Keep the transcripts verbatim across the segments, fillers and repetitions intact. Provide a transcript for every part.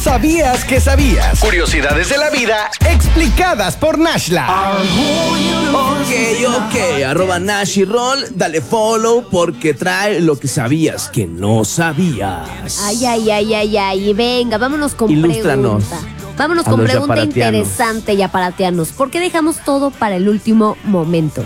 ¿Sabías que sabías? Curiosidades de la vida explicadas por Nashla. Ok, ok, arroba Nash y Roll, dale follow porque trae lo que sabías que no sabías. Ay, ay, ay, ay, ay, venga, vámonos con Ilústranos pregunta. Vámonos a con los pregunta yaparatianos. interesante, yaparatianos. ¿Por qué dejamos todo para el último momento?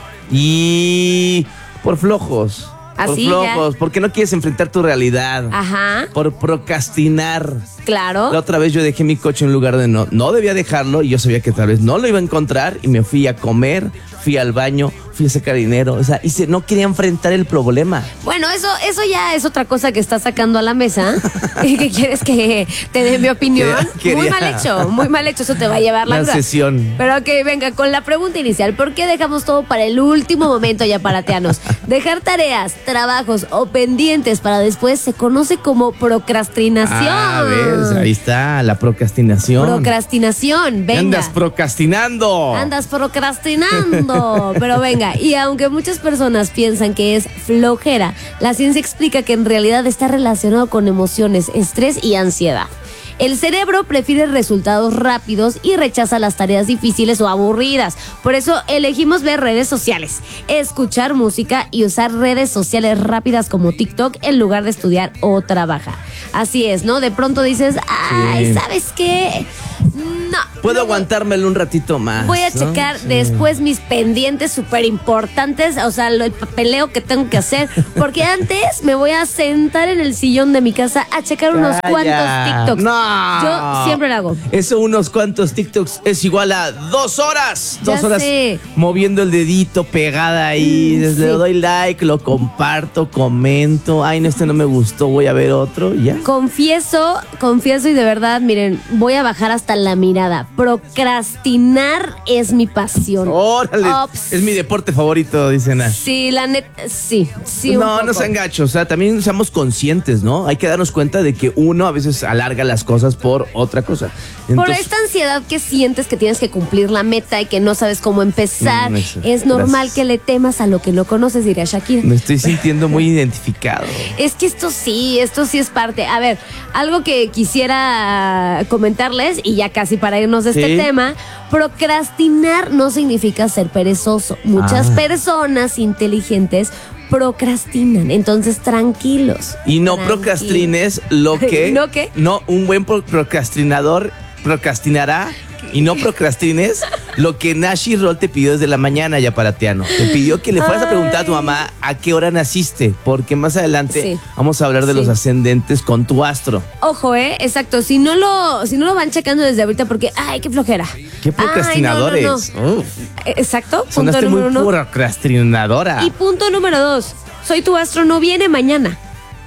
Y por flojos. Por Así, flojos, ya. porque no quieres enfrentar tu realidad. Ajá, Por procrastinar. claro. La otra vez yo dejé mi coche en un lugar de no, no debía dejarlo y yo sabía que tal vez no lo iba a encontrar y me fui a comer, fui al baño, fui a sacar dinero, o sea, y se, no quería enfrentar el problema. Bueno, eso, eso ya es otra cosa que estás sacando a la mesa. ¿Y que quieres que te dé mi opinión? Quería- Muy quería- mal hecho, muy mal hecho. Eso te va a llevar la La vida. sesión. Pero ok, venga, con la pregunta inicial. ¿Por qué dejamos todo para el último momento, yaparatianos? Dejar tareas, trabajos o pendientes para después se conoce como procrastinación. Ah, ves, ahí está, la procrastinación. Procrastinación, ¿Qué venga. andas procrastinando? Andas procrastinando. Pero venga, y aunque muchas personas piensan que es flojera, la ciencia explica que en realidad está relacionado con emociones, estrés y ansiedad. El cerebro prefiere resultados rápidos y rechaza las tareas difíciles o aburridas. Por eso elegimos ver redes sociales, escuchar música y usar redes sociales rápidas como TikTok en lugar de estudiar o trabajar. Así es, ¿no? De pronto dices, ay, Sí. ¿sabes qué? No. Puedo no, aguantármelo un ratito más. Voy a ¿no? checar Sí. después mis pendientes súper importantes, o sea, lo- el papeleo que tengo que hacer, porque antes me voy a sentar en el sillón de mi casa a checar unos Calla. cuantos TikToks. No. Yo siempre lo hago. Eso, unos cuantos TikToks, es igual a dos horas. Ya dos horas sé. moviendo el dedito pegada ahí. Mm, Le sí. doy like, lo comparto, comento. Ay, no, este no me gustó, voy a ver otro. y Ya. Confieso, confieso y de verdad, miren, voy a bajar hasta la mirada. Procrastinar es mi pasión. Órale. Ops. Es mi deporte favorito, dicen. Nash. Sí, la neta, sí, sí. un No, no poco. sean gachos, o sea, también seamos conscientes, ¿no? Hay que darnos cuenta de que uno a veces alarga las cosas por otra cosa. Por Entonces, esta ansiedad que sientes que tienes que cumplir la meta y que no sabes cómo empezar, Mm, eso. es normal Gracias. que le temas a lo que no conoces, diría Shakira. me estoy sintiendo muy identificado. Es que esto sí, esto sí es parte. A ver, algo que quisiera comentarles, y ya casi para irnos de este Sí. tema, procrastinar no significa ser perezoso. Muchas Ah. personas inteligentes procrastinan, entonces tranquilos. Y no Tranquilos. procrastines lo que... ¿No qué? No, un buen pro- procrastinador procrastinará y no procrastines lo que Nashi Roll te pidió desde la mañana, yaparatiano. Te pidió que le fueras a preguntar a tu mamá a qué hora naciste, porque más adelante Sí. vamos a hablar de Sí. los ascendentes con tu astro. Ojo, eh, exacto. Si no lo, si no lo van checando desde ahorita, porque ay, qué flojera. Qué Ay, no, no, procrastinadores. no. Uf, Eh, Exacto. Punto sonaste muy número uno. procrastinadora. Y punto número dos. Soy tu astro, no viene mañana.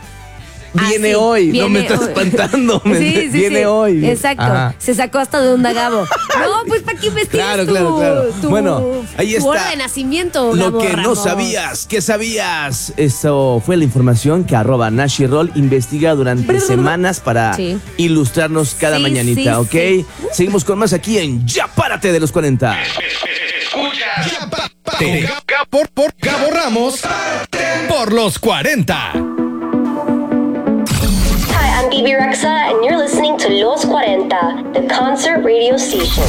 Viene Ah, sí, hoy, no viene me estás hoy. espantando. me- Sí, sí, viene sí. hoy. Exacto. Ajá. Se sacó hasta de onda Gabo. No, pues ¿para qué investigas Claro, tu, claro, claro. tu- Bueno, ahí tu está. hora de nacimiento, Lo Gabo que no Ramos? sabías, ¿qué sabías? Eso fue la información que arroba Nash y Roll investiga durante semanas para Sí. ilustrarnos cada Sí, mañanita, sí, ¿ok? sí. Seguimos con más aquí en Ya Párate de los cuarenta. Ya párate. Por, por Gabo Ramos por los cuarenta. Hi, I'm Bibi Rexa, and you're listening to Los cuarenta, the concert radio station.